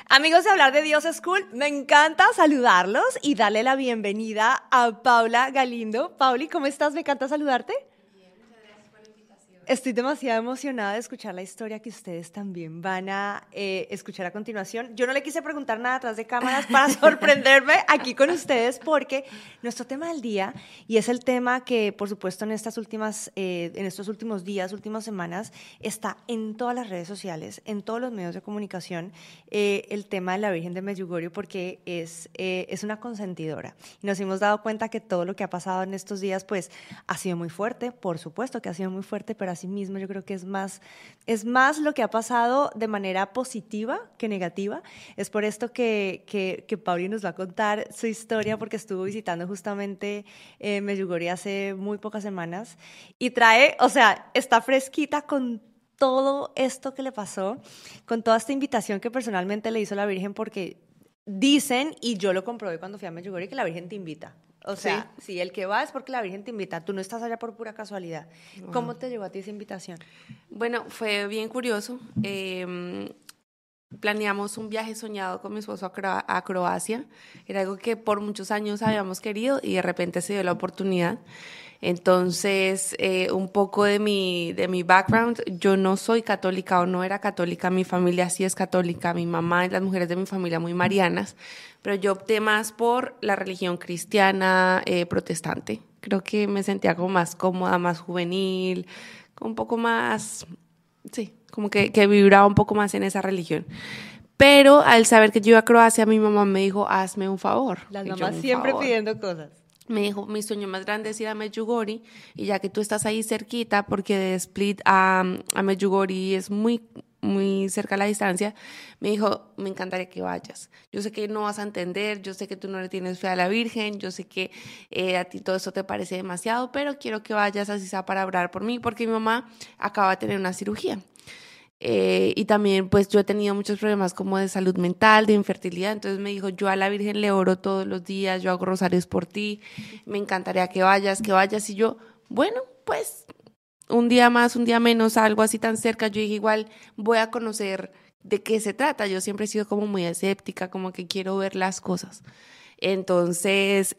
Amigos de Hablar de Dios es Cool, me encanta saludarlos y darle la bienvenida a Paula Galindo. Pauli, ¿cómo estás? Me encanta saludarte. Estoy demasiado emocionada de escuchar la historia que ustedes también van a escuchar a continuación. Yo no le quise preguntar nada atrás de cámaras para sorprenderme aquí con ustedes porque nuestro tema del día, y es el tema que por supuesto en estos últimos días, últimas semanas, está en todas las redes sociales, en todos los medios de comunicación, el tema de la Virgen de Medjugorje, porque es una consentidora. Y nos hemos dado cuenta que todo lo que ha pasado en estos días pues ha sido muy fuerte, por supuesto que ha sido muy fuerte, pero asimismo yo creo que es más lo que ha pasado de manera positiva que negativa. Es por esto que Pauli nos va a contar su historia, porque estuvo visitando justamente Medjugorje hace muy pocas semanas y está fresquita con todo esto que le pasó, con toda esta invitación que personalmente le hizo la Virgen, porque dicen, y yo lo comprobé cuando fui a Medjugorje, que la Virgen te invita. O sea, sí, el que va es porque la Virgen te invita. Tú no estás allá por pura casualidad. Wow. ¿Cómo te llegó a ti esa invitación? Bueno, fue bien curioso. Planeamos un viaje soñado con mi esposo a Croacia. Era algo que por muchos años habíamos querido y de repente se dio la oportunidad. Entonces, un poco de mi background, yo no soy católica o no era católica, mi familia sí es católica, mi mamá y las mujeres de mi familia muy marianas, pero yo opté más por la religión cristiana protestante. Creo que me sentía como más cómoda, más juvenil, un poco más, sí, como que vibraba un poco más en esa religión. Pero al saber que yo iba a Croacia, mi mamá me dijo, hazme un favor. Las mamás siempre pidiendo cosas. Me dijo, mi sueño más grande es ir a Medjugorje, y ya que tú estás ahí cerquita, porque de Split a Medjugorje es muy, muy cerca la distancia, me dijo, me encantaría que vayas. Yo sé que no vas a entender, yo sé que tú no le tienes fe a la Virgen, yo sé que a ti todo esto te parece demasiado, pero quiero que vayas, así sea para orar por mí, porque mi mamá acaba de tener una cirugía. Y también pues yo he tenido muchos problemas como de salud mental, de infertilidad, entonces me dijo, yo a la Virgen le oro todos los días, yo hago rosarios por ti, me encantaría que vayas, y yo, bueno, pues un día más, un día menos, algo así tan cerca, yo dije, igual voy a conocer de qué se trata. Yo siempre he sido como muy escéptica, como que quiero ver las cosas. Entonces,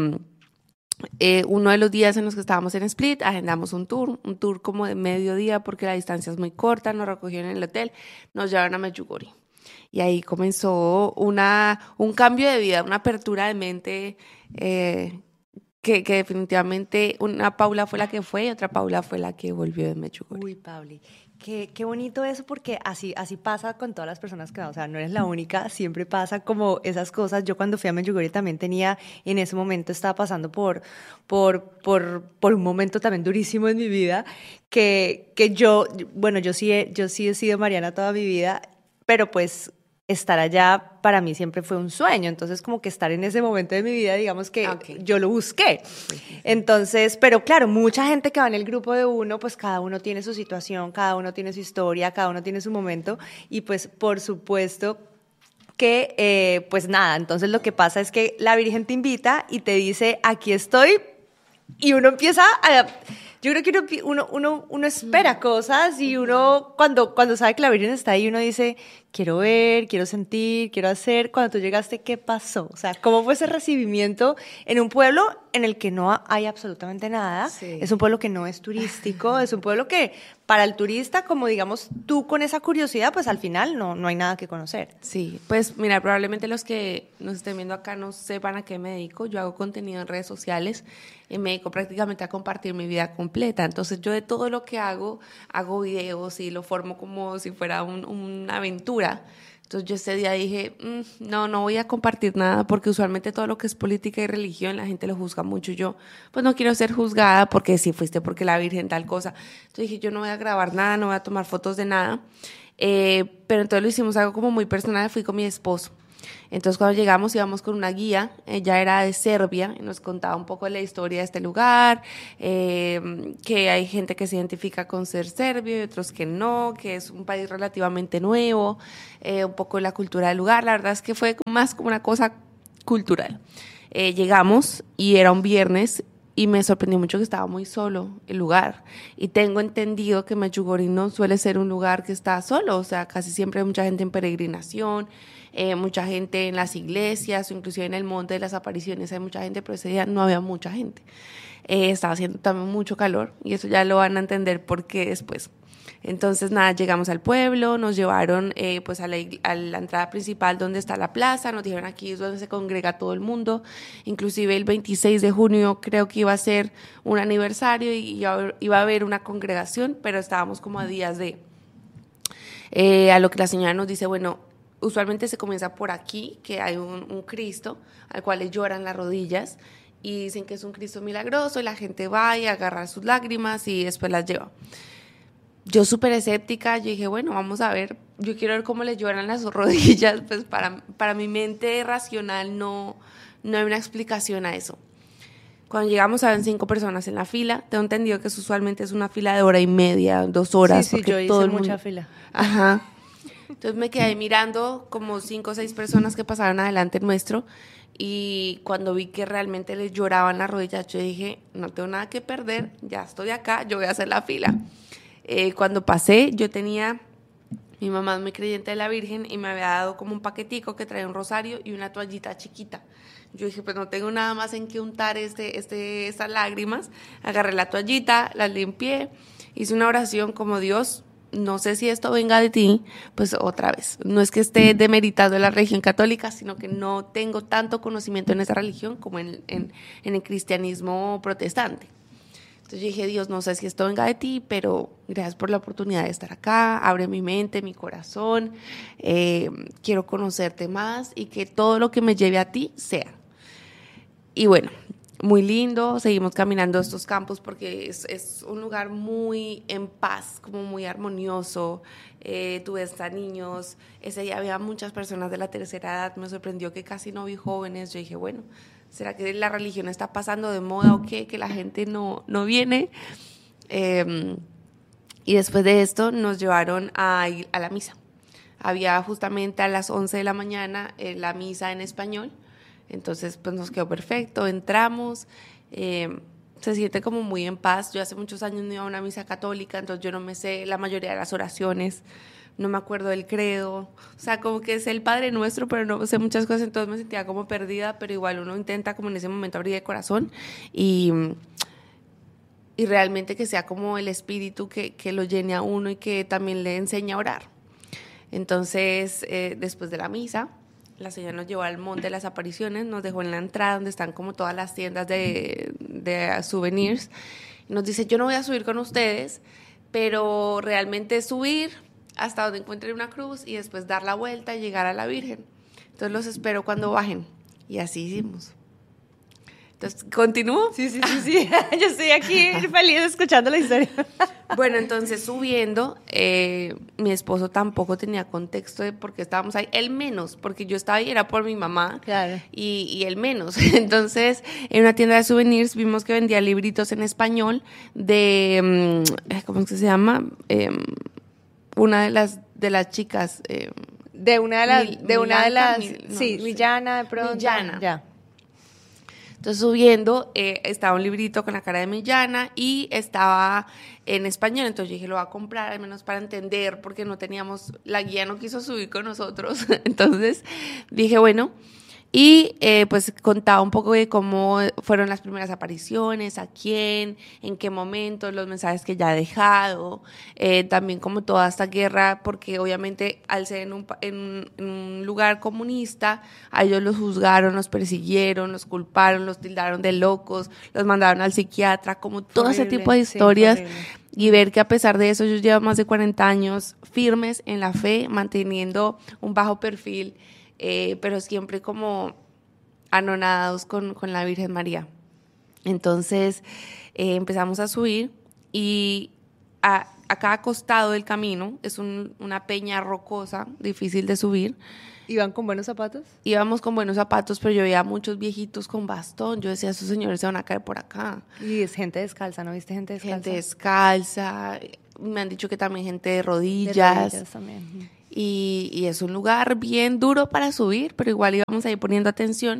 uno de los días en los que estábamos en Split, agendamos un tour como de mediodía, porque la distancia es muy corta, nos recogieron en el hotel, nos llevaron a Medjugorje. Y ahí comenzó un cambio de vida, una apertura de mente, que definitivamente una Paula fue la que fue y otra Paula fue la que volvió de Medjugorje. Uy, Pauli, qué bonito eso, porque así pasa con todas las personas que van, o sea, no eres la única, siempre pasa como esas cosas. Yo cuando fui a Medjugorje también en ese momento estaba pasando por un momento también durísimo en mi vida, que yo sí he sido mariana toda mi vida, pero pues estar allá para mí siempre fue un sueño, entonces como que estar en ese momento de mi vida, digamos que yo lo busqué. Entonces, pero claro, mucha gente que va en el grupo de uno, pues cada uno tiene su situación, cada uno tiene su historia, cada uno tiene su momento, y pues por supuesto que pues nada, entonces lo que pasa es que la Virgen te invita y te dice, aquí estoy, y uno empieza a... Yo creo que uno espera cosas, y uno cuando sabe que la Virgen está ahí, uno dice, quiero ver, quiero sentir, quiero hacer. Cuando tú llegaste, ¿qué pasó? O sea, ¿cómo fue ese recibimiento en un pueblo en el que no hay absolutamente nada? Sí. Es un pueblo que no es turístico, es un pueblo que para el turista, como digamos tú con esa curiosidad, pues al final no hay nada que conocer. Sí, pues mira, probablemente los que nos estén viendo acá no sepan a qué me dedico. Yo hago contenido en redes sociales y me dedico prácticamente a compartir mi vida completa. Entonces yo de todo lo que hago videos y lo formo como si fuera una aventura. Entonces yo ese día dije, no voy a compartir nada, porque usualmente todo lo que es política y religión la gente lo juzga mucho. Yo pues no quiero ser juzgada porque si fuiste porque la Virgen tal cosa. Entonces dije, yo no voy a grabar nada, no voy a tomar fotos de nada. Pero entonces lo hicimos algo como muy personal, fui con mi esposo. Entonces cuando llegamos íbamos con una guía, ella era de Serbia y nos contaba un poco de la historia de este lugar, que hay gente que se identifica con ser serbio y otros que no, que es un país relativamente nuevo, un poco de la cultura del lugar. La verdad es que fue más como una cosa cultural. Llegamos y era un viernes y me sorprendió mucho que estaba muy solo el lugar. Y tengo entendido que Medjugorje no suele ser un lugar que está solo, o sea, casi siempre hay mucha gente en peregrinación, mucha gente en las iglesias, o inclusive en el Monte de las Apariciones hay mucha gente, pero ese día no había mucha gente. Estaba haciendo también mucho calor y eso ya lo van a entender por qué después. Entonces, nada, llegamos al pueblo, nos llevaron pues a la entrada principal donde está la plaza, nos dijeron aquí es donde se congrega todo el mundo, inclusive el 26 de junio creo que iba a ser un aniversario y iba a haber una congregación, pero estábamos como a días de... a lo que la señora nos dice, bueno, usualmente se comienza por aquí, que hay un Cristo al cual le lloran las rodillas y dicen que es un Cristo milagroso y la gente va y agarra sus lágrimas y después las lleva. Yo súper escéptica, yo dije, bueno, vamos a ver, yo quiero ver cómo le lloran las rodillas, pues para mi mente racional no hay una explicación a eso. Cuando llegamos habían 5 personas en la fila, tengo entendido que usualmente es una fila de 1:30, 2 horas. Sí, porque yo hice todo el mucha mundo... fila. Ajá. Entonces me quedé mirando como 5 o 6 personas que pasaron adelante nuestro y cuando vi que realmente les lloraban las rodillas, yo dije, no tengo nada que perder, ya estoy acá, yo voy a hacer la fila. Cuando pasé, mi mamá es muy creyente de la Virgen y me había dado como un paquetico que traía un rosario y una toallita chiquita. Yo dije, pues no tengo nada más en que untar estas lágrimas. Agarré la toallita, la limpié, hice una oración como Dios, no sé si esto venga de ti, pues otra vez. No es que esté demeritando la religión católica, sino que no tengo tanto conocimiento en esa religión como en el cristianismo protestante. Entonces yo dije, Dios, no sé si esto venga de ti, pero gracias por la oportunidad de estar acá, abre mi mente, mi corazón, quiero conocerte más y que todo lo que me lleve a ti sea. Y bueno, muy lindo, seguimos caminando estos campos porque es un lugar muy en paz, como muy armonioso, tú ves a niños, ese día había muchas personas de la tercera edad, me sorprendió que casi no vi jóvenes, yo dije, bueno, ¿será que la religión está pasando de moda o qué? Que la gente no viene. Y después de esto nos llevaron a ir a la misa. Había justamente a las 11 de la mañana la misa en español. Entonces pues nos quedó perfecto, entramos. Se siente como muy en paz. Yo hace muchos años no iba a una misa católica, entonces yo no me sé la mayoría de las oraciones. No me acuerdo del credo, o sea, como que es el Padre Nuestro, pero no sé muchas cosas, entonces me sentía como perdida, pero igual uno intenta como en ese momento abrir el corazón y realmente que sea como el Espíritu que lo llene a uno y que también le enseñe a orar. Entonces, después de la misa, la señora nos llevó al Monte de las Apariciones, nos dejó en la entrada donde están como todas las tiendas de souvenirs, y nos dice, yo no voy a subir con ustedes, pero realmente subir hasta donde encuentren una cruz y después dar la vuelta y llegar a la Virgen. Entonces los espero cuando bajen. Y así hicimos. Entonces, ¿continúo? Sí. Yo estoy aquí feliz escuchando la historia. Bueno, entonces subiendo, mi esposo tampoco tenía contexto de por qué estábamos ahí. Él menos, porque yo estaba ahí, era por mi mamá. Claro. Y él menos. Entonces, en una tienda de souvenirs vimos que vendía libritos en español de, ¿cómo es que se llama? Una de las chicas. Millana, de pronto. Millana. Ya. Entonces subiendo, estaba un librito con la cara de Millana y estaba en español, entonces yo dije, lo voy a comprar al menos para entender, porque la guía no quiso subir con nosotros, entonces dije, bueno, y pues contaba un poco de cómo fueron las primeras apariciones, a quién, en qué momentos, los mensajes que ya ha dejado, también como toda esta guerra, porque obviamente al ser en un lugar comunista, a ellos los juzgaron, los persiguieron, los culparon, los tildaron de locos, los mandaron al psiquiatra, como todo ese tipo de historias. Sí, y ver que a pesar de eso ellos llevan más de 40 años firmes en la fe, manteniendo un bajo perfil, pero siempre como anonadados con la Virgen María. Entonces empezamos a subir y a cada costado del camino es una peña rocosa, difícil de subir. ¿Iban con buenos zapatos? Íbamos con buenos zapatos, pero yo veía muchos viejitos con bastón. Yo decía, esos señores se van a caer por acá. Y es gente descalza, ¿no viste gente descalza? Gente descalza. Me han dicho que también gente de rodillas. De rodillas también. Y es un lugar bien duro para subir, pero igual íbamos ahí poniendo atención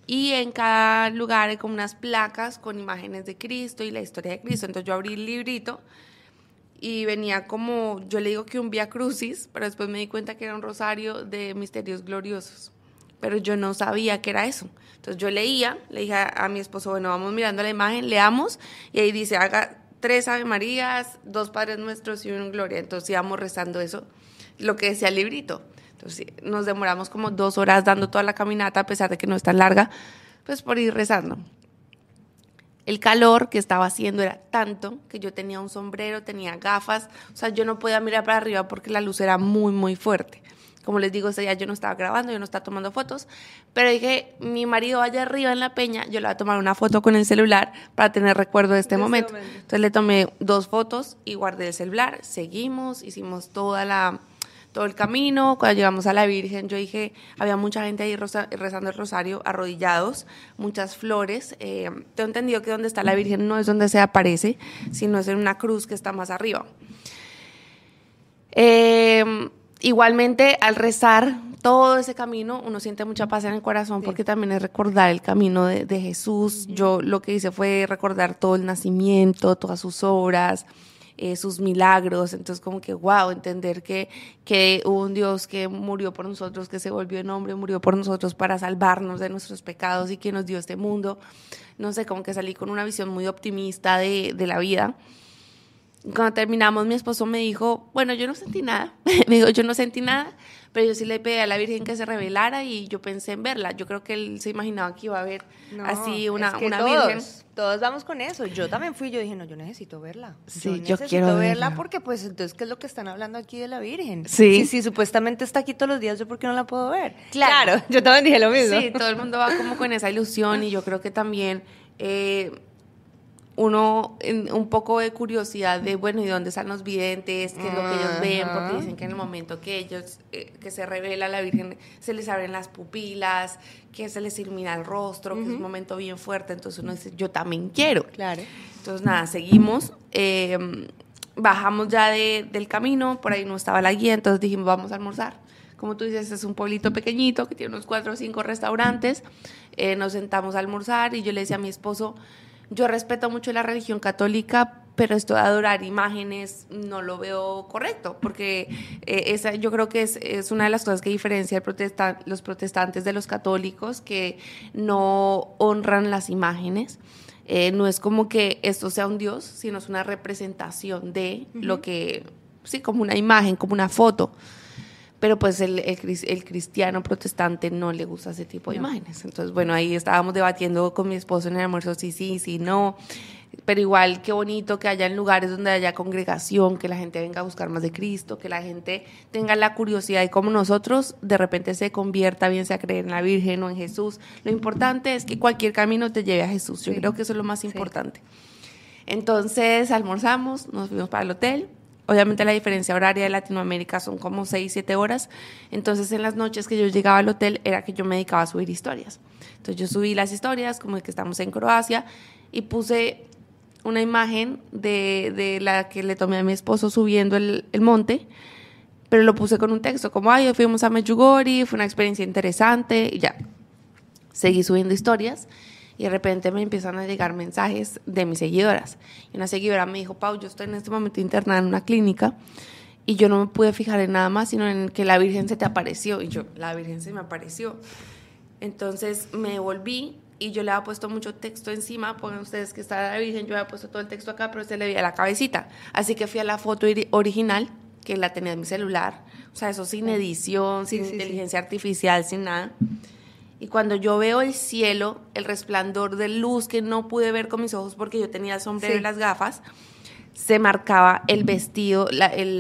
y en cada lugar hay como unas placas con imágenes de Cristo y la historia de Cristo. Entonces yo abrí el librito y venía como, yo le digo que un Vía Crucis, pero después me di cuenta que era un rosario de misterios gloriosos, pero yo no sabía que era eso. Entonces yo leía, le dije a mi esposo, bueno, vamos mirando la imagen, leamos, y ahí dice, haga 3 Ave Marías, 2 Padres Nuestros y 1 Gloria. Entonces íbamos rezando eso, lo que decía el librito. Entonces nos demoramos como 2 horas dando toda la caminata, a pesar de que no es tan larga, pues por ir rezando. El calor que estaba haciendo era tanto que yo tenía un sombrero, tenía gafas, o sea, yo no podía mirar para arriba porque la luz era muy, muy fuerte. Como les digo, ese día yo no estaba grabando, yo no estaba tomando fotos, pero dije, mi marido allá arriba en la peña, yo le voy a tomar una foto con el celular para tener recuerdo de este momento. Entonces le tomé 2 fotos y guardé el celular, seguimos, hicimos todo el camino. Cuando llegamos a la Virgen, yo dije, había mucha gente ahí rezando el rosario, arrodillados, muchas flores. Tengo entendido que donde está la Virgen no es donde se aparece, sino es en una cruz que está más arriba. Igualmente, al rezar todo ese camino, uno siente mucha paz en el corazón, porque también es recordar el camino de Jesús. Yo lo que hice fue recordar todo el nacimiento, todas sus obras, sus milagros. Entonces como que wow, entender que hubo un Dios que murió por nosotros, que se volvió en hombre, murió por nosotros para salvarnos de nuestros pecados y que nos dio este mundo. No sé, como que salí con una visión muy optimista de la vida. Cuando terminamos, mi esposo me dijo, bueno, yo no sentí nada. Me dijo, yo no sentí nada, pero yo sí le pedí a la Virgen que se revelara y yo pensé en verla. Yo creo que él se imaginaba que iba a ver así una Virgen. Todos vamos con eso. Yo también fui, yo dije, no, yo necesito verla. Sí, yo quiero verla porque, pues, entonces, ¿qué es lo que están hablando aquí de la Virgen? Sí. Sí, supuestamente está aquí todos los días, ¿yo por qué no la puedo ver? Claro, yo también dije lo mismo. Sí, todo el mundo va como con esa ilusión y yo creo que también uno un poco de curiosidad de, bueno, ¿y dónde están los videntes? ¿Qué es lo que ellos ven? Porque dicen que en el momento que ellos, que se revela la Virgen, se les abren las pupilas, que se les ilumina el rostro, que es un momento bien fuerte. Entonces uno dice, yo también quiero. Claro. Entonces, nada, seguimos. Bajamos ya del camino, por ahí no estaba la guía, entonces dijimos, vamos a almorzar. Como tú dices, es un pueblito pequeñito que tiene unos 4 o 5 restaurantes. Nos sentamos a almorzar y yo le decía a mi esposo, yo respeto mucho la religión católica, pero esto de adorar imágenes no lo veo correcto, porque esa yo creo que es una de las cosas que diferencia los protestantes de los católicos, que no honran las imágenes. No es como que esto sea un Dios, sino es una representación de lo que, sí, como una imagen, como una foto. Pero pues el cristiano protestante no le gusta ese tipo de imágenes. Entonces, bueno, ahí estábamos debatiendo con mi esposo en el almuerzo, sí, no. Pero igual, qué bonito que haya lugares donde haya congregación, que la gente venga a buscar más de Cristo, que la gente tenga la curiosidad y como nosotros de repente se convierta, bien sea a creer en la Virgen o en Jesús. Lo importante es que cualquier camino te lleve a Jesús. Yo creo que eso es lo más importante. Entonces, almorzamos, nos fuimos para el hotel. Obviamente la diferencia horaria de Latinoamérica son como 6, 7 horas. Entonces en las noches que yo llegaba al hotel era que yo me dedicaba a subir historias. Entonces yo subí las historias como de que estamos en Croacia y puse una imagen de la que le tomé a mi esposo subiendo el monte, pero lo puse con un texto como, ay, hoy fuimos a Medjugorje, fue una experiencia interesante y ya. Seguí subiendo historias. Y de repente me empiezan a llegar mensajes de mis seguidoras. Y una seguidora me dijo, Pau, yo estoy en este momento internada en una clínica y yo no me pude fijar en nada más, sino en que la Virgen se te apareció. Y yo, la Virgen se me apareció. Entonces me devolví y yo le había puesto mucho texto encima. Pongan ustedes que está la Virgen, yo había puesto todo el texto acá, pero se le veía la cabecita. Así que fui a la foto original, que la tenía en mi celular. O sea, eso sin edición, sin inteligencia artificial, sin nada. Y cuando yo veo el cielo, el resplandor de luz que no pude ver con mis ojos porque yo tenía el sombrero y las gafas, se marcaba el vestido,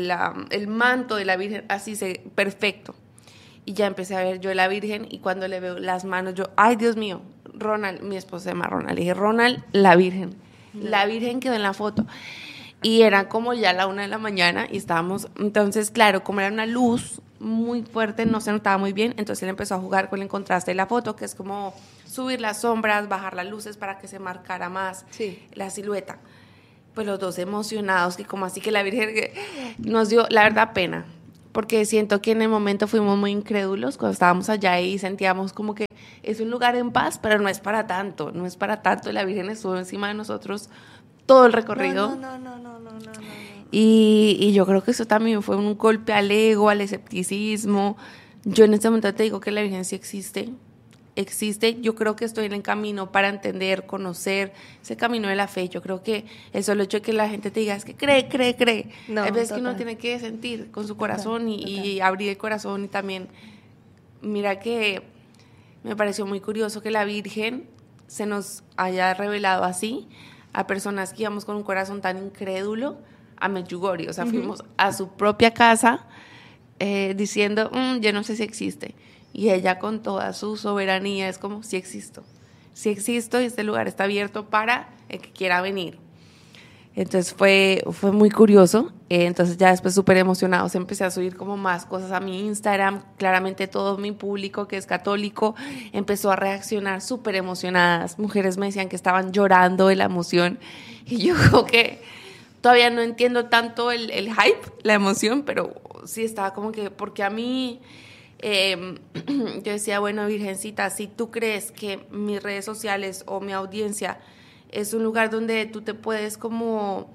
el manto de la Virgen, así perfecto. Y ya empecé a ver yo la Virgen y cuando le veo las manos, yo, ay, Dios mío, Ronald, mi esposo se llama Ronald, le dije, Ronald, la Virgen quedó en la foto. Y era como ya la 1 de la mañana y estábamos, entonces, claro, como era una luz muy fuerte, no se notaba muy bien, entonces él empezó a jugar con el contraste de la foto, que es como subir las sombras, bajar las luces para que se marcara más la silueta. Pues los dos emocionados, que como así que la Virgen nos dio, la verdad, pena, porque siento que en el momento fuimos muy incrédulos cuando estábamos allá y sentíamos como que es un lugar en paz, pero no es para tanto, no es para tanto. La Virgen estuvo encima de nosotros todo el recorrido. No. Y yo creo que eso también fue un golpe al ego, al escepticismo. Yo en este momento te digo que la Virgen sí existe. Yo creo que estoy en el camino para entender, conocer ese camino de la fe. Yo creo que el solo hecho de que la gente te diga es que cree. No, Hay veces total. que uno tiene que sentir con su corazón Total, y abrir el corazón. Y también, mira que me pareció muy curioso que la Virgen se nos haya revelado así a personas que íbamos con un corazón tan incrédulo a Medjugorje. O sea, fuimos a su propia casa diciendo, yo no sé si existe. Y ella con toda su soberanía es como, sí existo y este lugar está abierto para el que quiera venir. Entonces fue muy curioso. Entonces ya después súper emocionados empecé a subir como más cosas a mi Instagram. Claramente todo mi público que es católico empezó a reaccionar súper emocionadas. Mujeres me decían que estaban llorando de la emoción. Y yo como que todavía no entiendo tanto el hype, la emoción, pero sí estaba como que, porque a mí... yo decía, bueno, Virgencita, si tú crees que mis redes sociales o mi audiencia es un lugar donde tú te puedes como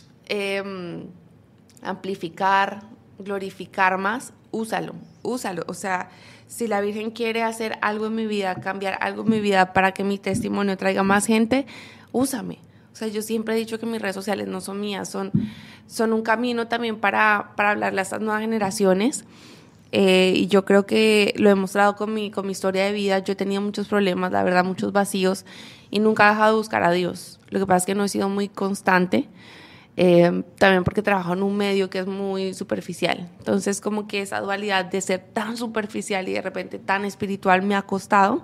amplificar, glorificar más, úsalo. O sea, si la Virgen quiere hacer algo en mi vida, cambiar algo en mi vida para que mi testimonio traiga más gente, úsame. O sea, yo siempre he dicho que mis redes sociales no son mías, son un camino también para hablarle a estas nuevas generaciones. Y yo creo que lo he mostrado con mi historia de vida. Yo tenía muchos problemas, la verdad, muchos vacíos, y nunca he dejado de buscar a Dios. Lo que pasa es que no he sido muy constante, también porque trabajo en un medio que es muy superficial. Entonces, como que esa dualidad de ser tan superficial y de repente tan espiritual me ha costado.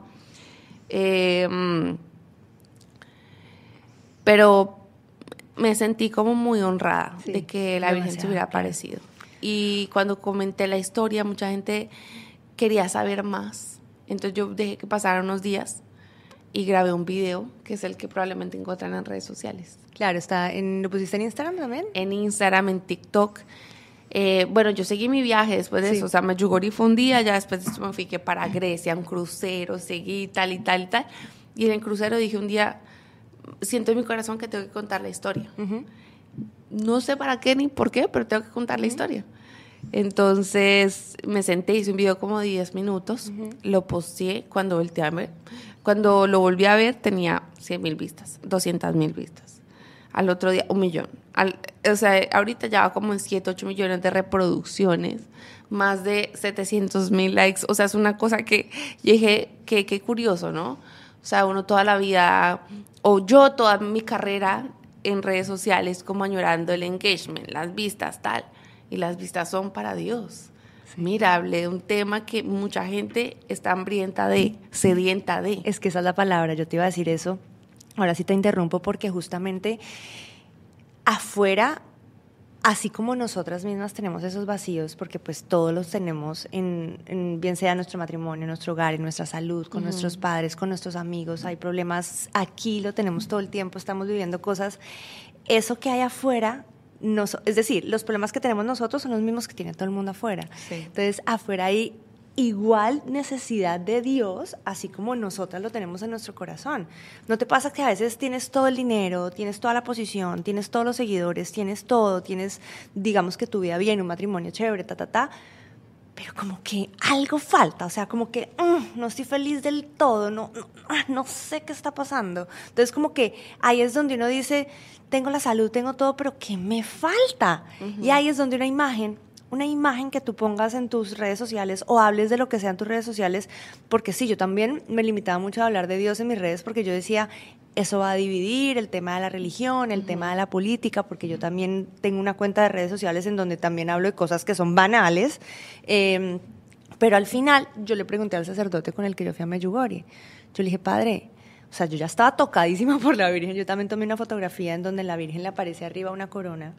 Pero me sentí como muy honrada de que la Virgen se hubiera aparecido. Y cuando comenté la historia, mucha gente quería saber más. Entonces yo dejé que pasaran unos días y grabé un video, que es el que probablemente encuentran en redes sociales. Claro, ¿lo pusiste en Instagram también? En Instagram, en TikTok. Bueno, yo seguí mi viaje después de eso. O sea, Medjugorje fue un día, ya después de eso me fui que para Grecia, un crucero, seguí tal y tal y tal. Y en el crucero dije un día, siento en mi corazón que tengo que contar la historia. No sé para qué ni por qué, pero tengo que contar la historia. Entonces me senté, hice un video como de 10 minutos, lo posteé. Cuando volteé a ver, cuando lo volví a ver tenía 100,000 vistas, 200,000 vistas. Al otro día 1,000,000. O sea, ahorita ya va como en 7-8 millones de reproducciones, más de 700,000 likes. O sea, es una cosa que yo dije, qué curioso, ¿no? O sea, uno toda la vida, o yo toda mi carrera en redes sociales como añorando el engagement, las vistas, tal, y las vistas son para Dios. Mira, hablé de un tema que mucha gente está hambrienta de, sedienta de. Es que esa es la palabra, yo te iba a decir eso. Ahora sí te interrumpo porque justamente afuera, así como nosotras mismas tenemos esos vacíos, porque pues todos los tenemos bien sea en nuestro matrimonio, en nuestro hogar, en nuestra salud, con nuestros padres, con nuestros amigos, hay problemas aquí, lo tenemos todo el tiempo, estamos viviendo cosas. Eso que hay afuera, es decir, los problemas que tenemos nosotros son los mismos que tiene todo el mundo afuera. Sí. Entonces, afuera hay igual necesidad de Dios, así como nosotras lo tenemos en nuestro corazón. ¿No te pasa que a veces tienes todo el dinero, tienes toda la posición, tienes todos los seguidores, tienes todo, tienes, digamos que tu vida bien, un matrimonio chévere, pero como que algo falta, o sea, como que no estoy feliz del todo, no sé qué está pasando? Entonces como que ahí es donde uno dice, tengo la salud, tengo todo, pero ¿qué me falta? Y ahí es donde una imagen que tú pongas en tus redes sociales o hables de lo que sea en tus redes sociales, porque sí, yo también me limitaba mucho a hablar de Dios en mis redes porque yo decía, eso va a dividir el tema de la religión, el tema de la política, porque yo también tengo una cuenta de redes sociales en donde también hablo de cosas que son banales, pero al final yo le pregunté al sacerdote con el que yo fui a Medjugorje, yo le dije, padre, o sea, yo ya estaba tocadísima por la Virgen, yo también tomé una fotografía en donde la Virgen le aparece arriba una corona,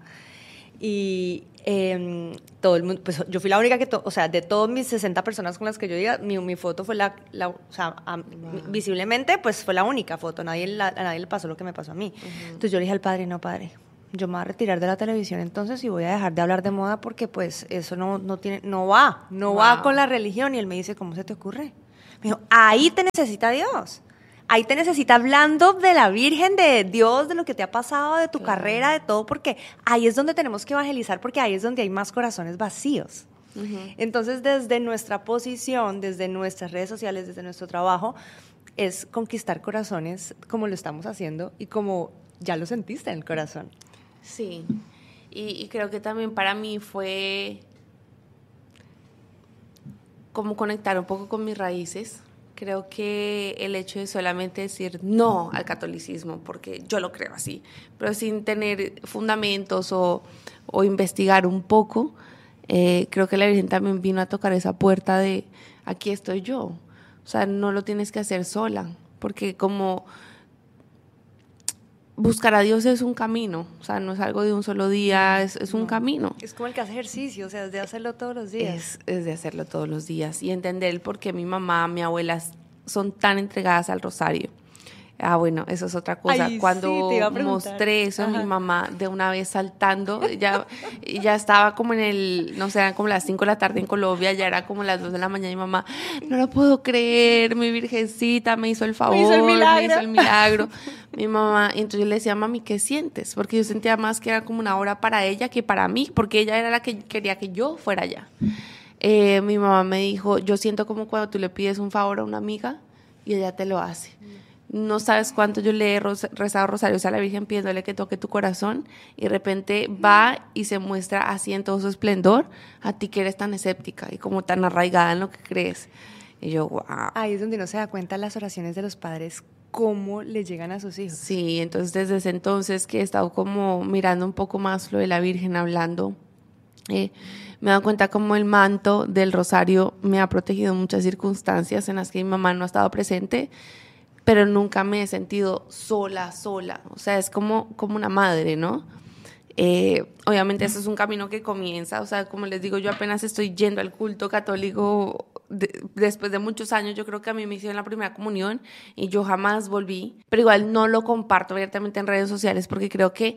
y todo el mundo, pues yo fui la única o sea, de todas mis 60 personas con las que yo iba, mi foto fue o sea, visiblemente, pues fue la única foto, a nadie le pasó lo que me pasó a mí. Entonces yo le dije al padre, no, padre, yo me voy a retirar de la televisión entonces y voy a dejar de hablar de moda porque pues eso no va con la religión. Y él me dice, ¿cómo se te ocurre? Me dijo, ahí te necesita Dios. Ahí te necesita hablando de la Virgen, de Dios, de lo que te ha pasado, de tu carrera, de todo, porque ahí es donde tenemos que evangelizar, porque ahí es donde hay más corazones vacíos. Entonces, desde nuestra posición, desde nuestras redes sociales, desde nuestro trabajo, es conquistar corazones como lo estamos haciendo y como ya lo sentiste en el corazón. Sí, y creo que también para mí fue como conectar un poco con mis raíces. Creo que el hecho de solamente decir no al catolicismo, porque yo lo creo así, pero sin tener fundamentos o investigar un poco, creo que la Virgen también vino a tocar esa puerta de aquí estoy yo. O sea, no lo tienes que hacer sola, porque como buscar a Dios es un camino, o sea, no es algo de un solo día, es un camino. Es como el que hace ejercicio, o sea, es de hacerlo todos los días. Es de hacerlo todos los días y entender el por qué mi mamá, mi abuela son tan entregadas al rosario. Ah, bueno, eso es otra cosa. Ay, Cuando sí, te iba a preguntar. mostré eso a mi mamá de una vez saltando, ya estaba como no sé, eran como las 5 de la tarde en Colombia, ya era como las 2 de la mañana y mi mamá, no lo puedo creer, mi virgencita me hizo el favor, me hizo el milagro. Mi mamá, y entonces yo le decía, mami, ¿qué sientes? Porque yo sentía más que era como una hora para ella que para mí, porque ella era la que quería que yo fuera allá. Mi mamá me dijo, yo siento como cuando tú le pides un favor a una amiga y ella te lo hace. No sabes cuánto yo le he rezado rosarios a la Virgen pidiéndole que toque tu corazón y de repente va y se muestra así en todo su esplendor a ti que eres tan escéptica y como tan arraigada en lo que crees. Y yo, wow. Ahí es donde uno se da cuenta las oraciones de los padres, cómo le llegan a sus hijos. Sí, entonces desde ese entonces que he estado como mirando un poco más lo de la Virgen, hablando, me he dado cuenta como el manto del rosario me ha protegido en muchas circunstancias en las que mi mamá no ha estado presente, pero nunca me he sentido sola. O sea, es como una madre, ¿no? Obviamente eso es un camino que comienza, o sea, como les digo, yo apenas estoy yendo al culto católico después de muchos años. Yo creo que a mí me hicieron la primera comunión y yo jamás volví, pero igual no lo comparto abiertamente en redes sociales porque creo que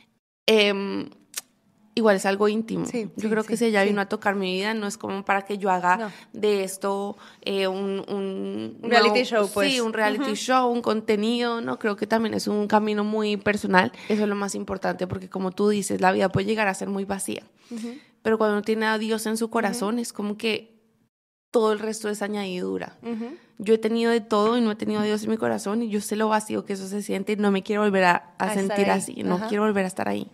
igual es algo íntimo. Sí, yo creo que si ella vino a tocar mi vida, no es como para que yo haga de esto un reality show, pues. Sí, un reality show, un contenido, ¿no? Creo que también es un camino muy personal. Eso es lo más importante, porque como tú dices, la vida puede llegar a ser muy vacía. Pero cuando uno tiene a Dios en su corazón, es como que todo el resto es añadidura. Yo he tenido de todo y no he tenido a Dios en mi corazón y yo sé lo vacío que eso se siente y no me quiero volver a sentir así, no quiero volver a estar ahí.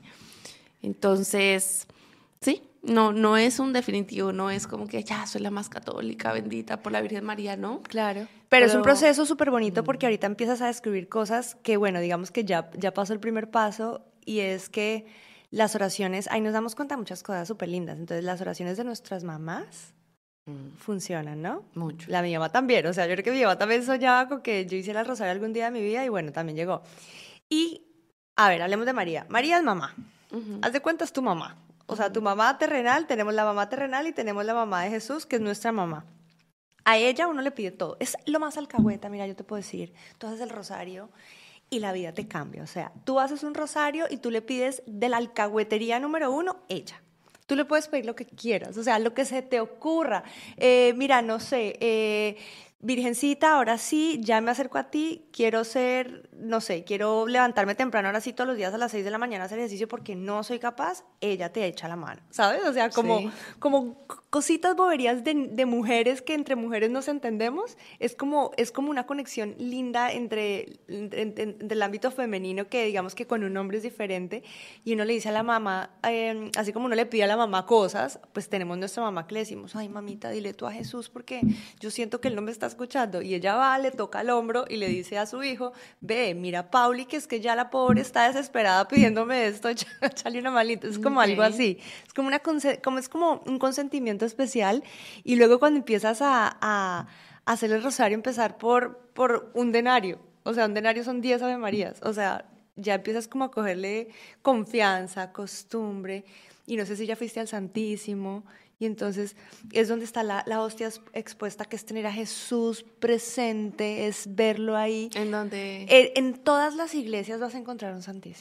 Entonces, sí, no es un definitivo, no es como que ya soy la más católica, bendita por la Virgen María, ¿no? Claro. Pero es un proceso súper bonito porque ahorita empiezas a descubrir cosas que, bueno, digamos que ya pasó el primer paso y es que las oraciones, ahí nos damos cuenta de muchas cosas súper lindas. Entonces, las oraciones de nuestras mamás funcionan, ¿no? Mucho. La mi mamá también, o sea, yo creo que mi mamá también soñaba con que yo hiciera el rosario algún día de mi vida y bueno, también llegó. Y, a ver, hablemos de María. María es mamá. Haz de cuenta, es tu mamá. O sea, tu mamá terrenal, tenemos la mamá terrenal y tenemos la mamá de Jesús, que es nuestra mamá. A ella uno le pide todo. Es lo más alcahueta, mira, yo te puedo decir. Tú haces el rosario y la vida te cambia. O sea, tú haces un rosario y tú le pides de la alcahuetería número 1, ella. Tú le puedes pedir lo que quieras, o sea, lo que se te ocurra. Mira, no sé, Virgencita, ahora sí, ya me acerco a ti, quiero ser, no sé, quiero levantarme temprano, ahora sí, todos los días a las 6 de la mañana a hacer ejercicio porque no soy capaz, ella te echa la mano, ¿sabes? O sea, como cositas boberías de mujeres que entre mujeres nos entendemos, es como una conexión linda entre el ámbito femenino que digamos que con un hombre es diferente y uno le dice a la mamá, así como uno le pide a la mamá cosas, pues tenemos nuestra mamá que le decimos, ay mamita, dile tú a Jesús porque yo siento que él no me está escuchando, y ella va, le toca el hombro y le dice a su hijo, ve, mira Pauli, que es que ya la pobre está desesperada pidiéndome esto, échale una malita. Es como algo así, es como un consentimiento especial. Y luego cuando empiezas a hacer el rosario, empezar por un denario, o sea, un denario son 10 Ave Marías, o sea, ya empiezas como a cogerle confianza, costumbre, y no sé si ya fuiste al Santísimo. Y entonces es donde está la hostia expuesta, que es tener a Jesús presente, es verlo ahí. ¿En dónde? En todas las iglesias vas a encontrar un Santísimo.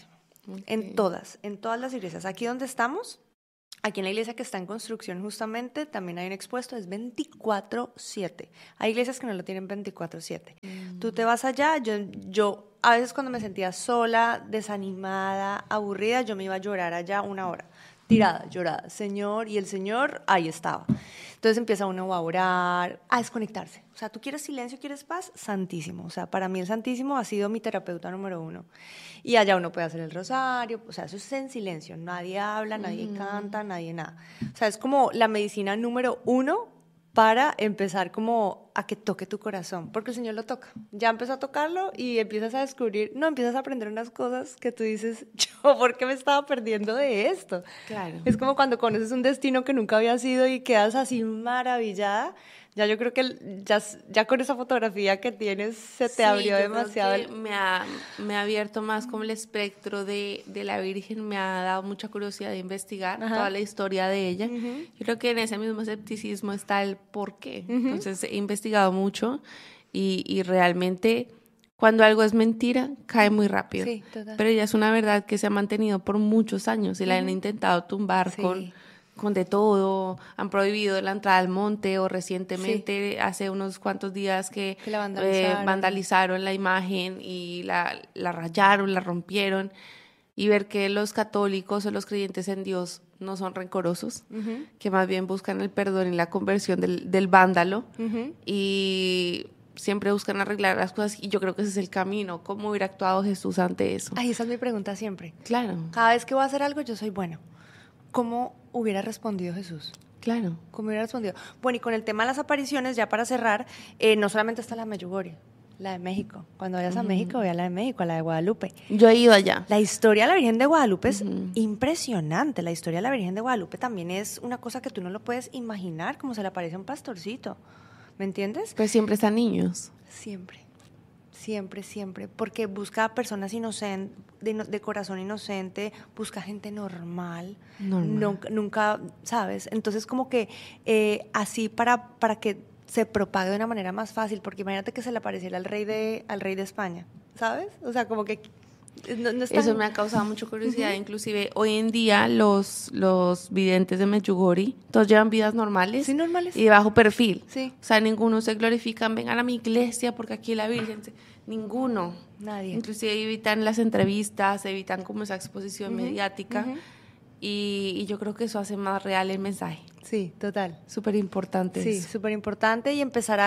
Okay. En todas las iglesias. Aquí donde estamos, aquí en la iglesia que está en construcción justamente, también hay un expuesto, es 24/7. Hay iglesias que no lo tienen 24/7. Tú te vas allá, yo a veces cuando me sentía sola, desanimada, aburrida, yo me iba a llorar allá 1 hora. Tirada, llorada, Señor, y el Señor ahí estaba. Entonces empieza uno a orar, a desconectarse. O sea, tú quieres silencio, quieres paz, Santísimo. O sea, para mí el Santísimo ha sido mi terapeuta número 1. Y allá uno puede hacer el rosario, o sea, eso es en silencio. Nadie habla, nadie canta, nadie nada. O sea, es como la medicina número 1 para empezar como a que toque tu corazón, porque el Señor lo toca. Ya empezó a tocarlo y empiezas a descubrir, no, empiezas a aprender unas cosas que tú dices, yo, ¿por qué me estaba perdiendo de esto? Claro. Es como cuando conoces un destino que nunca había sido y quedas así maravillada. Ya yo creo que ya con esa fotografía que tienes se te abrió demasiado. Creo que me ha abierto más como el espectro de la Virgen, me ha dado mucha curiosidad de investigar toda la historia de ella. Yo creo que en ese mismo escepticismo está el por qué. Entonces he investigado mucho y realmente cuando algo es mentira cae muy rápido. Sí, total. Pero ella es una verdad que se ha mantenido por muchos años y la han intentado tumbar con de todo, han prohibido la entrada al monte o recientemente, hace unos cuantos días que la vandalizaron la imagen y la rayaron, la rompieron, y ver que los católicos o los creyentes en Dios no son rencorosos, que más bien buscan el perdón y la conversión del vándalo y siempre buscan arreglar las cosas, y yo creo que ese es el camino. ¿Cómo hubiera actuado Jesús ante eso? Ay, esa es mi pregunta siempre. Claro. Cada vez que voy a hacer algo, yo soy bueno. ¿Cómo hubiera respondido Jesús? Claro. ¿Cómo hubiera respondido? Bueno, y con el tema de las apariciones, ya para cerrar, no solamente está la Medjugorje, la de México. Cuando vayas a México, ve a la de México, a la de Guadalupe. Yo he ido allá. La historia de la Virgen de Guadalupe es impresionante. La historia de la Virgen de Guadalupe también es una cosa que tú no lo puedes imaginar, como se le aparece a un pastorcito. ¿Me entiendes? Pues siempre están niños. Siempre. Siempre, siempre, porque busca personas inocentes, de corazón inocente, busca gente normal. Nunca, ¿sabes? Entonces como que así para que se propague de una manera más fácil, porque imagínate que se le apareciera al rey de España, ¿sabes? O sea, como que no es tan... Eso me ha causado mucha curiosidad. Inclusive hoy en día los videntes de Medjugorje todos llevan vidas normales, Sí, normales. y de bajo perfil. Sí. O sea, ninguno se glorifican, vengan a mi iglesia porque aquí la Virgen. Ninguno. Nadie. Inclusive evitan las entrevistas, evitan como esa exposición mediática. Y yo creo que eso hace más real el mensaje. Sí, total. Súper importante. Sí, súper importante, y empezar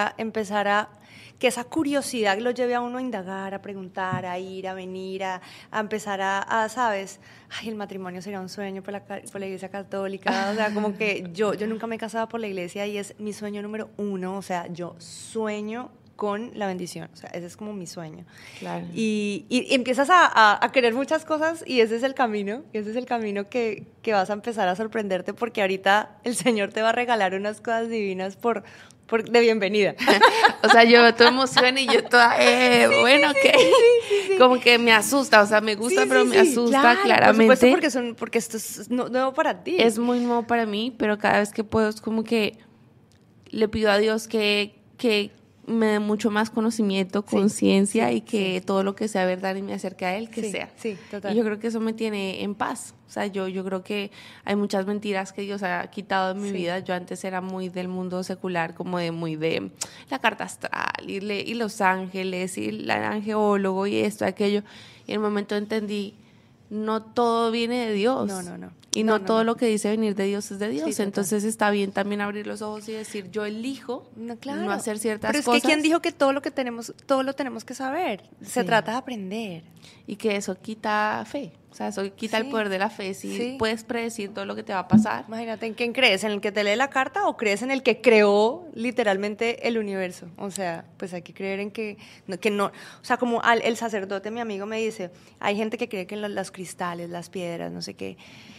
a que esa curiosidad lo lleve a uno a indagar, a preguntar, a ir, a venir, a empezar ¿sabes? Ay, el matrimonio sería un sueño por la iglesia católica. O sea, como que yo nunca me he casado por la iglesia y es mi sueño número 1. O sea, yo sueño con la bendición. O sea, ese es como mi sueño. Claro. Y empiezas a querer muchas cosas, y ese es el camino. Y ese es el camino que vas a empezar a sorprenderte, porque ahorita el Señor te va a regalar unas cosas divinas de bienvenida. O sea, yo veo tu emoción y yo toda, bueno, ¿qué? Sí. Como que me asusta, o sea, me gusta, pero me asusta, claro, claramente. Por supuesto, porque esto es nuevo para ti. Es muy nuevo para mí, pero cada vez que puedo es como que le pido a Dios que me dé mucho más conocimiento, conciencia, y que todo lo que sea verdad y me acerque a Él, que sea. Sí, total. Y yo creo que eso me tiene en paz. O sea, yo creo que hay muchas mentiras que Dios ha quitado de mi vida. Yo antes era muy del mundo secular, como muy de la carta astral y los ángeles y el angeólogo y esto, aquello. Y en un momento entendí, no todo viene de Dios. No. Y no todo lo que dice venir de Dios es de Dios. Sí, entonces está bien también abrir los ojos y decir, yo elijo no hacer ciertas cosas. Pero es que ¿quién dijo que todo lo tenemos que saber? Se trata de aprender. Y que eso quita fe. O sea, eso quita el poder de la fe. Si puedes predecir todo lo que te va a pasar. Imagínate, ¿en quién crees? ¿En el que te lee la carta o crees en el que creó literalmente el universo? O sea, pues hay que creer en que no. O sea, como el sacerdote, mi amigo, me dice, hay gente que cree que en los cristales, las piedras, no sé qué.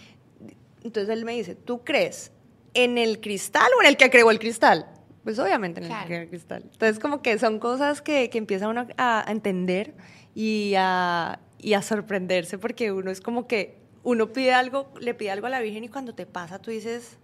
Entonces él me dice, ¿tú crees en el cristal o en el que creó el cristal? Pues obviamente en el que creó el cristal. Entonces como que son cosas que empieza uno a entender y a sorprenderse, porque uno es como que uno le pide algo a la Virgen, y cuando te pasa tú dices,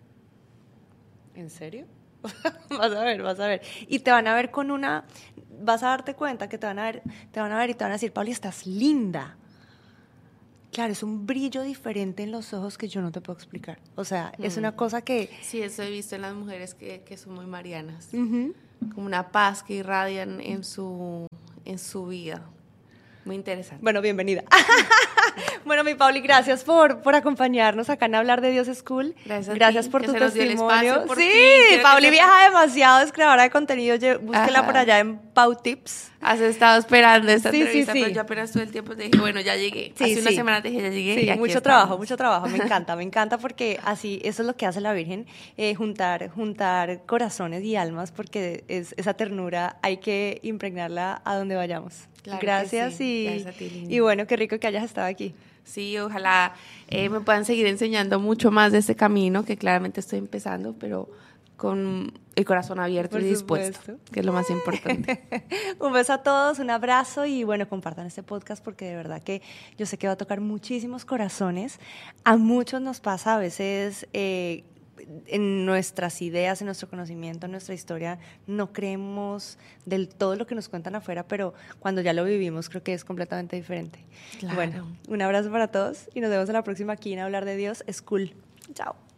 ¿en serio? Vas a ver. Y te van a ver vas a darte cuenta que te van a ver y te van a decir, Pauli, estás linda. Claro, es un brillo diferente en los ojos que yo no te puedo explicar. O sea, es una cosa que... Sí, eso he visto en las mujeres que son muy marianas. Ujú. Como una paz que irradian en su vida. Muy interesante. Bueno, bienvenida. Bueno, mi Pauli, gracias por acompañarnos acá en Hablar de Dios School. Gracias a ti, por que tu se nos dio el testimonio. espacio por Sí, fin. Quiero Pauli que viaja demasiado, es creadora de contenido. Búsquela Ajá. por allá en Pau Tips. Has estado esperando esta Sí, entrevista, sí, sí. pero yo apenas todo el tiempo te dije, bueno, ya llegué. Sí, Hace una sí. semana te dije, ya llegué. Sí, y aquí mucho estamos. trabajo. Me encanta porque así, eso es lo que hace la Virgen, juntar corazones y almas, porque esa ternura hay que impregnarla a donde vayamos. Claro que Gracias sí. Gracias a ti, Lini. y bueno, qué rico que hayas estado aquí. Sí, ojalá me puedan seguir enseñando mucho más de este camino, que claramente estoy empezando, pero con el corazón abierto Por y dispuesto, supuesto. que es lo más importante. Un beso a todos, un abrazo y bueno, compartan este podcast porque de verdad que yo sé que va a tocar muchísimos corazones. A muchos nos pasa a veces en nuestras ideas, en nuestro conocimiento, en nuestra historia, no creemos del todo lo que nos cuentan afuera, pero cuando ya lo vivimos creo que es completamente diferente. Claro. Bueno, un abrazo para todos y nos vemos en la próxima aquí en Hablar de Dios School. Chao.